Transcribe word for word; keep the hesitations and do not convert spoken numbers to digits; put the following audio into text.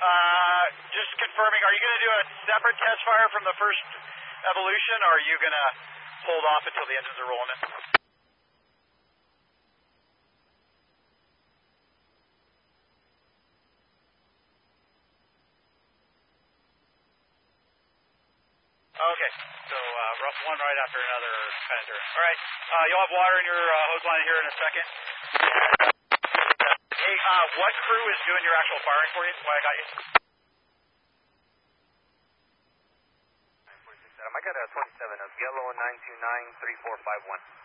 Uh, just confirming, are you going to do a separate test fire from the first evolution, or are you going to hold off until the engines are rolling in? Okay, so uh, rough one right after another kind of turn. All right, uh, you'll have water in your uh, hose line here in a second. Hey, uh, what crew is doing your actual firing for you? Why I got you? nine forty-six Adam, I got a twenty-seven of yellow nine two nine three four five one.